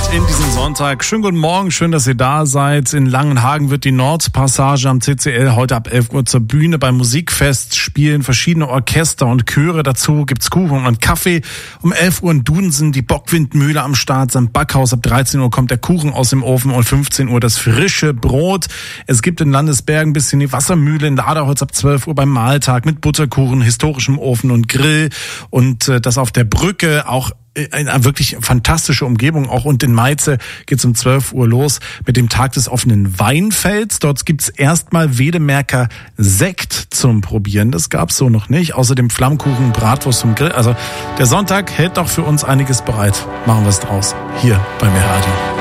in diesem Sonntag. Schönen guten Morgen, schön, dass ihr da seid. In Langenhagen wird die Nordpassage am CCL heute ab 11 Uhr zur Bühne. Beim Musikfest spielen verschiedene Orchester und Chöre. Dazu gibt's Kuchen und Kaffee. Um 11 Uhr in Dudensen die Bockwindmühle am Start. Am Backhaus ab 13 Uhr kommt der Kuchen aus dem Ofen und 15 Uhr das frische Brot. Es gibt in Landesbergen ein bisschen die Wassermühle in Laderholz ab 12 Uhr beim Mahltag mit Butterkuchen, historischem Ofen und Grill. Und das auf der Brücke auch eine wirklich fantastische Umgebung auch. Und in Meize geht's um 12 Uhr los mit dem Tag des offenen Weinfelds. Dort gibt's erstmal Wedemerker Sekt zum Probieren. Das gab's so noch nicht. Außerdem Flammkuchen, Bratwurst zum Grill. Also der Sonntag hält doch für uns einiges bereit. Machen wir's draus. Hier bei mir Radio.